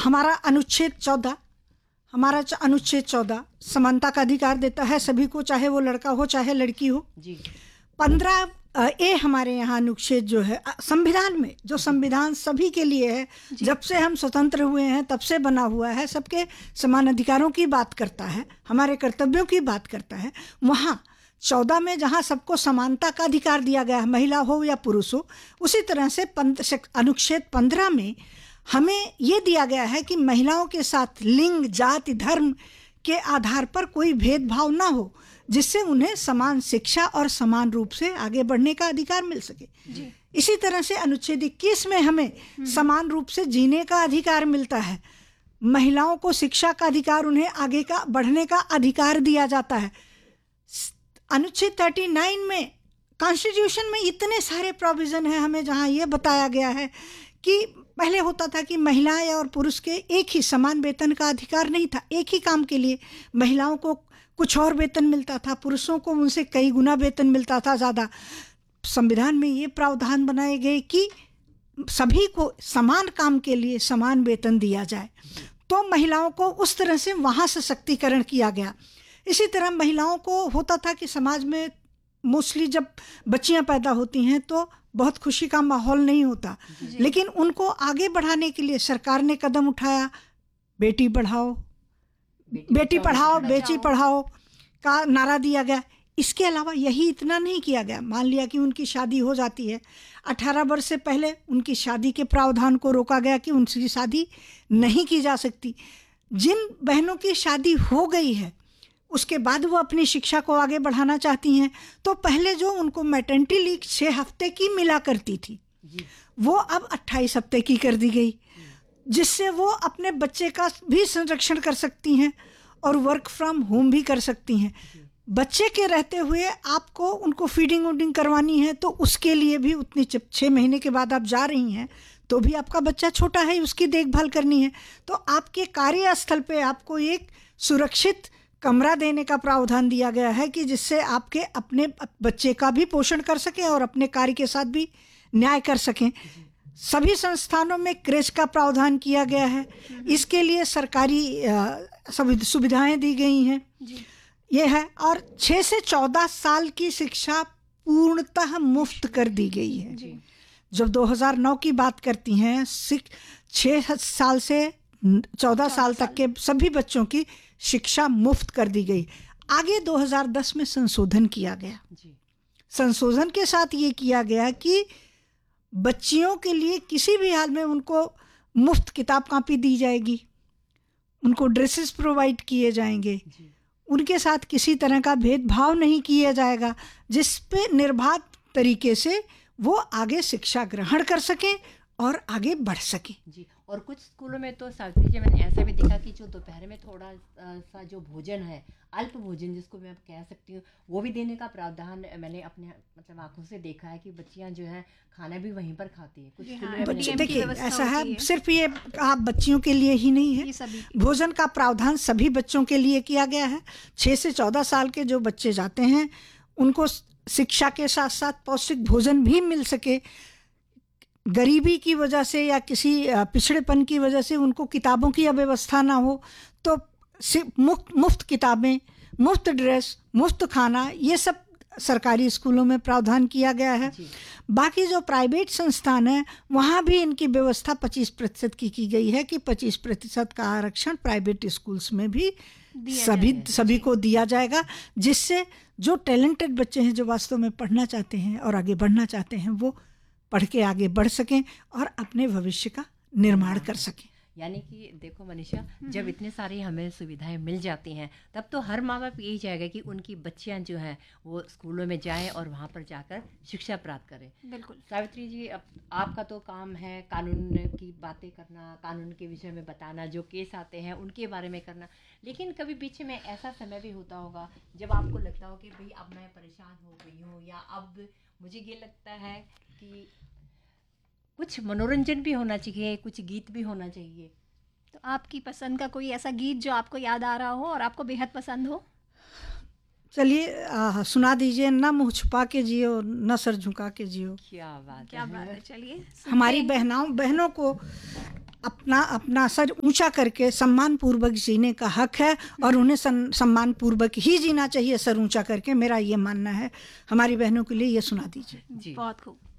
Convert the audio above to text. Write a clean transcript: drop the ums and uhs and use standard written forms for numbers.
हमारा अनुच्छेद 14 समानता का अधिकार देता है सभी को, चाहे वो लड़का हो चाहे लड़की हो जी। 15 ए हमारे यहाँ अनुच्छेद जो है संविधान में, जो संविधान सभी के लिए है, जब से हम स्वतंत्र हुए हैं तब से बना हुआ है, सबके समान अधिकारों की बात करता है, हमारे कर्तव्यों की बात करता है। वहाँ 14 में जहाँ सबको समानता का अधिकार दिया गया है, महिला हो या पुरुष हो, उसी तरह से अनुच्छेद 15 में हमें ये दिया गया है कि महिलाओं के साथ लिंग, जाति, धर्म के आधार पर कोई भेदभाव ना हो, जिससे उन्हें समान शिक्षा और समान रूप से आगे बढ़ने का अधिकार मिल सके। इसी तरह से अनुच्छेद 21 में हमें समान रूप से जीने का अधिकार मिलता है। महिलाओं को शिक्षा का अधिकार, उन्हें आगे का बढ़ने का अधिकार दिया जाता है। अनुच्छेद 39 में, कॉन्स्टिट्यूशन में इतने सारे प्रोविज़न हैं हमें, जहाँ ये बताया गया है कि पहले होता था कि महिलाएं और पुरुष के एक ही समान वेतन का अधिकार नहीं था। एक ही काम के लिए महिलाओं को कुछ और वेतन मिलता था, पुरुषों को उनसे कई गुना वेतन मिलता था ज़्यादा। संविधान में ये प्रावधान बनाए गए कि सभी को समान काम के लिए समान वेतन दिया जाए, तो महिलाओं को उस तरह से वहाँ सशक्तिकरण किया गया। इसी तरह महिलाओं को होता था कि समाज में मोस्टली जब बच्चियां पैदा होती हैं तो बहुत खुशी का माहौल नहीं होता, लेकिन उनको आगे बढ़ाने के लिए सरकार ने कदम उठाया। बेटी पढ़ाओ बेटी पढ़ाओ का नारा दिया गया। इसके अलावा यही इतना नहीं किया गया। मान लिया कि उनकी शादी हो जाती है, 18 वर्ष से पहले उनकी शादी के प्रावधान को रोका गया कि उनकी शादी नहीं की जा सकती। जिन बहनों की शादी हो गई है उसके बाद वो अपनी शिक्षा को आगे बढ़ाना चाहती हैं, तो पहले जो उनको मैटरनिटी लीव 6 हफ्ते की मिला करती थी, वो अब 28 हफ्ते की कर दी गई, जिससे वो अपने बच्चे का भी संरक्षण कर सकती हैं और वर्क फ्रॉम होम भी कर सकती हैं। बच्चे के रहते हुए आपको उनको फीडिंग वूडिंग करवानी है, तो उसके लिए भी उतनी 6 महीने के बाद आप जा रही हैं तो भी आपका बच्चा छोटा है, उसकी देखभाल करनी है, तो आपके कार्यस्थल पे आपको एक सुरक्षित कमरा देने का प्रावधान दिया गया है कि जिससे आपके अपने बच्चे का भी पोषण कर सकें और अपने कार्य के साथ भी न्याय कर सकें। सभी संस्थानों में क्रेच का प्रावधान किया गया है, इसके लिए सरकारी सुविधाएं दी गई हैं। ये है। और 6 से 14 साल की शिक्षा पूर्णतः मुफ्त कर दी गई है। जब 2009 की बात करती हैं, 6 साल से 14 साल तक के सभी बच्चों की शिक्षा मुफ्त कर दी गई। आगे 2010 में संशोधन किया गया। संशोधन के साथ ये किया गया कि बच्चियों के लिए किसी भी हाल में उनको मुफ्त किताब कापी दी जाएगी, उनको ड्रेसेस प्रोवाइड किए जाएंगे, उनके साथ किसी तरह का भेदभाव नहीं किया जाएगा, जिस पे निर्बाध तरीके से वो आगे शिक्षा ग्रहण कर सकें और आगे बढ़ सकें। जी। और कुछ स्कूलों में तो सावित्री जी मैंने ऐसा भी देखा कि जो दोपहर में थोड़ा सा जो भोजन है, अल्प भोजन जिसको मैं कह सकती हूँ, वो भी देने का प्रावधान मैंने अपने मतलब आंखों से देखा है कि बच्चियाँ जो है खाना भी वहीं पर खाती हैं। कुछ बच्चे देखिए ऐसा है, सिर्फ ये आप बच्चियों के लिए ही नहीं है, भोजन का प्रावधान सभी बच्चों के लिए किया गया है। 6 से 14 साल के जो बच्चे जाते हैं उनको शिक्षा के साथ साथ पौष्टिक भोजन भी मिल सके। गरीबी की वजह से या किसी पिछड़ेपन की वजह से उनको किताबों की अव्यवस्था ना हो, तो मुफ्त किताबें, मुफ्त ड्रेस, मुफ्त खाना, ये सब सरकारी स्कूलों में प्रावधान किया गया है। बाकी जो प्राइवेट संस्थान हैं वहाँ भी इनकी व्यवस्था 25% की गई है कि 25% का आरक्षण प्राइवेट स्कूल्स में भी सभी को दिया जाएगा, जिससे जो टैलेंटेड बच्चे हैं, जो वास्तव में पढ़ना चाहते हैं और आगे बढ़ना चाहते हैं, वो पढ़ के आगे बढ़ सकें और अपने भविष्य का निर्माण कर सकें। यानी कि देखो मनीषा, जब इतने सारी हमें सुविधाएं मिल जाती हैं तब तो हर माँ बाप यही चाहेगा कि उनकी बच्चियां जो हैं वो स्कूलों में जाएं और वहाँ पर जाकर शिक्षा प्राप्त करें। बिल्कुल सावित्री जी, अब आपका तो काम है कानून की बातें करना, कानून के विषय में बताना, जो केस आते हैं उनके बारे में करना, लेकिन कभी बीच में ऐसा समय भी होता होगा जब आपको लगता हो कि भाई अब मैं परेशान हो गई हूँ, या अब मुझे ये लगता है कि कुछ मनोरंजन भी होना चाहिए, कुछ गीत भी होना चाहिए। तो आपकी पसंद का कोई ऐसा गीत जो आपको याद आ रहा हो और आपको बेहद पसंद हो? चलिए सुना दीजिए। ना मुँह छुपा के जियो, ना सर झुका के जियो। क्या बात है, चलिए। हमारी बहनों को अपना अपना सर ऊंचा करके सम्मान पूर्वक जीने का हक है और उन्हें सम्मान पूर्वक ही जीना चाहिए, सर ऊंचा करके। मेरा ये मानना है। हमारी बहनों के लिए ये सुना दीजिए। बहुत खूब।